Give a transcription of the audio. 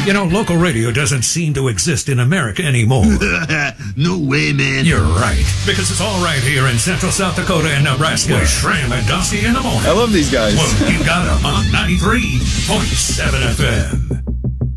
You know, local radio doesn't seem to exist in America anymore. No way, man. You're right. Because it's all right here in Central South Dakota and Nebraska. With Shram and Dusty in the morning. I love these guys. Well, you got them on 93.7 FM.